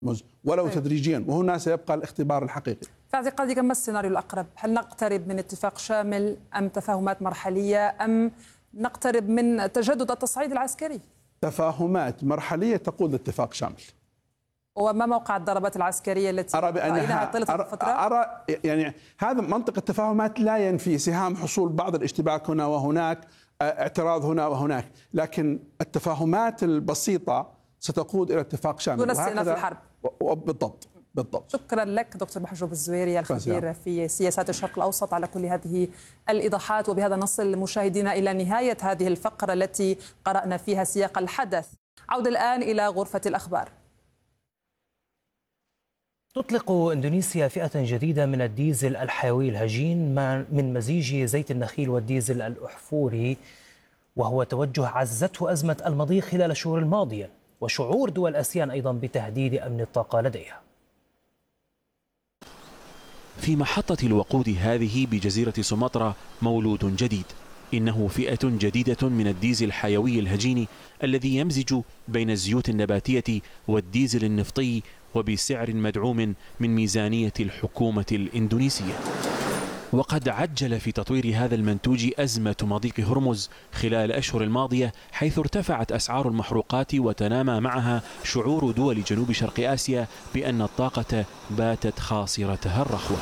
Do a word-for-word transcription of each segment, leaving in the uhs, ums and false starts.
ولو تدريجيا، وهنا سيبقى الاختبار الحقيقي. في اعتقادك ما السيناريو الأقرب؟ هل نقترب من اتفاق شامل أم تفاهمات مرحلية أم نقترب من تجدد التصعيد العسكري؟ تفاهمات مرحلية تقود لاتفاق شامل. وما موقع الضربات العسكرية التي أرى بأنها طيلة أرى, الفترة؟ أرى يعني هذا منطق التفاهمات لا ينفي سهام حصول بعض الاشتباك هنا وهناك، اعتراض هنا وهناك، لكن التفاهمات البسيطة ستقود إلى اتفاق شامل دون استئناف الحرب. بالضبط بالضبط. شكرا لك دكتور محجوب الزويري الخبير في سياسات الشرق الأوسط على كل هذه الإيضاحات. وبهذا نصل مشاهدينا إلى نهاية هذه الفقرة التي قرأنا فيها سياق الحدث. عودة الآن إلى غرفة الأخبار. تطلق إندونيسيا فئة جديدة من الديزل الحيوي الهجين من مزيج زيت النخيل والديزل الأحفوري، وهو توجه عزته أزمة المضيق خلال الشهور الماضية وشعور دول آسيان أيضا بتهديد أمن الطاقة لديها. في محطة الوقود هذه بجزيرة سومطرة مولود جديد، إنه فئة جديدة من الديزل الحيوي الهجين الذي يمزج بين الزيوت النباتية والديزل النفطي وبسعر مدعوم من ميزانية الحكومة الإندونيسية. وقد عجل في تطوير هذا المنتوج أزمة مضيق هرمز خلال الأشهر الماضية، حيث ارتفعت أسعار المحروقات وتنامى معها شعور دول جنوب شرق آسيا بأن الطاقة باتت خاصرتها الرخوة.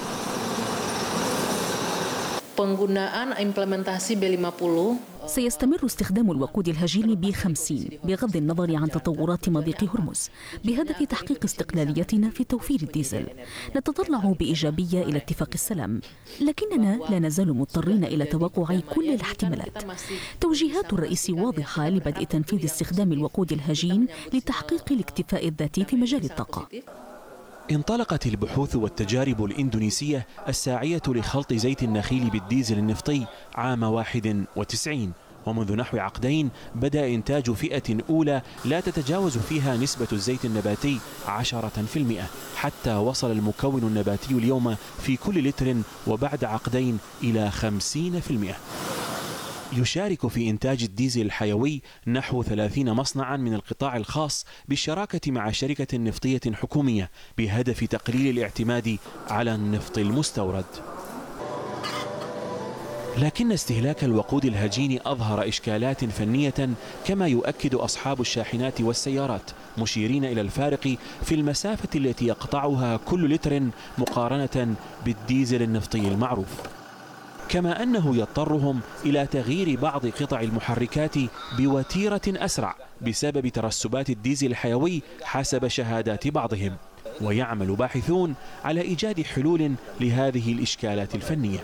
سيستمر استخدام الوقود الهجين ب خمسين بغض النظر عن تطورات مضيق هرمز بهدف تحقيق استقلاليتنا في توفير الديزل. نتطلع بإيجابية إلى اتفاق السلام، لكننا لا نزال مضطرين إلى توقع كل الاحتمالات. توجيهات الرئيس واضحة لبدء تنفيذ استخدام الوقود الهجين لتحقيق الاكتفاء الذاتي في مجال الطاقة. انطلقت البحوث والتجارب الإندونيسية الساعية لخلط زيت النخيل بالديزل النفطي عام واحد وتسعين، ومنذ نحو عقدين بدأ إنتاج فئة أولى لا تتجاوز فيها نسبة الزيت النباتي عشرة في المئة، حتى وصل المكون النباتي اليوم في كل لتر وبعد عقدين إلى خمسين في المئة. يشارك في إنتاج الديزل الحيوي نحو ثلاثين مصنعا من القطاع الخاص بالشراكة مع شركة نفطية حكومية بهدف تقليل الاعتماد على النفط المستورد. لكن استهلاك الوقود الهجين أظهر إشكالات فنية، كما يؤكد أصحاب الشاحنات والسيارات، مشيرين إلى الفارق في المسافة التي يقطعها كل لتر مقارنة بالديزل النفطي المعروف، كما أنه يضطرهم إلى تغيير بعض قطع المحركات بوتيرة أسرع بسبب ترسبات الديزل الحيوي حسب شهادات بعضهم. ويعمل باحثون على إيجاد حلول لهذه الإشكالات الفنية.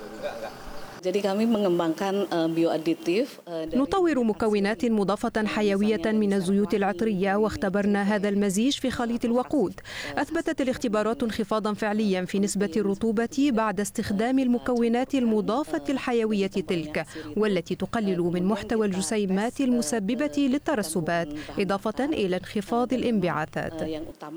نطور مكونات مضافة حيوية من الزيوت العطرية، واختبرنا هذا المزيج في خليط الوقود. أثبتت الاختبارات انخفاضا فعليا في نسبة الرطوبة بعد استخدام المكونات المضافة الحيوية تلك، والتي تقلل من محتوى الجسيمات المسببة للترسبات، إضافة إلى انخفاض الانبعاثات.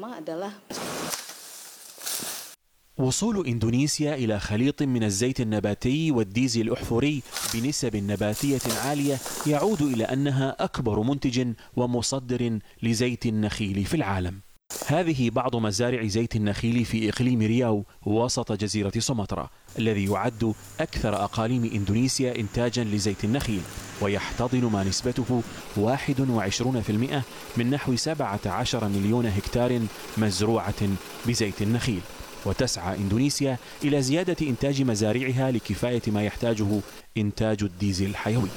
وصول إندونيسيا إلى خليط من الزيت النباتي والديزل الأحفوري بنسب نباتية عالية يعود إلى أنها أكبر منتج ومصدر لزيت النخيل في العالم. هذه بعض مزارع زيت النخيل في إقليم رياو وسط جزيرة سومطرة، الذي يعد أكثر أقاليم إندونيسيا إنتاجا لزيت النخيل، ويحتضن ما نسبته واحد وعشرين في المئة من نحو سبعة عشر مليون هكتار مزروعة بزيت النخيل. وتسعى إندونيسيا إلى زيادة إنتاج مزارعها لكفاية ما يحتاجه إنتاج الديزل الحيوي.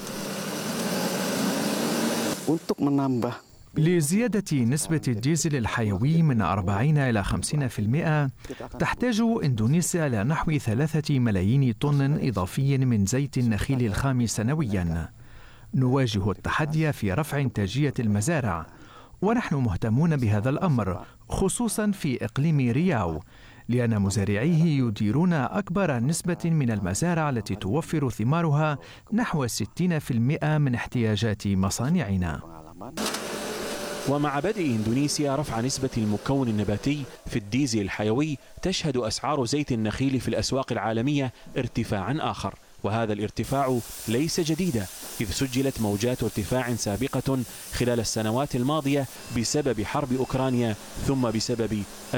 لزيادة نسبة الديزل الحيوي من أربعين إلى خمسين في المئة تحتاج إندونيسيا إلى نحو ثلاثة ملايين طن إضافي من زيت النخيل الخام سنويا. نواجه التحدي في رفع إنتاجية المزارع، ونحن مهتمون بهذا الأمر خصوصا في إقليم رياو، لأن مزارعيه يديرون أكبر نسبة من المزارع التي توفر ثمارها نحو ستين في المئة من احتياجات مصانعنا. ومع بدء إندونيسيا رفع نسبة المكون النباتي في الديزل الحيوي، تشهد أسعار زيت النخيل في الأسواق العالمية ارتفاعا آخر، وهذا الارتفاع ليس جديدا، إذ سجلت موجات ارتفاع سابقة خلال السنوات الماضية بسبب حرب أوكرانيا ثم بسبب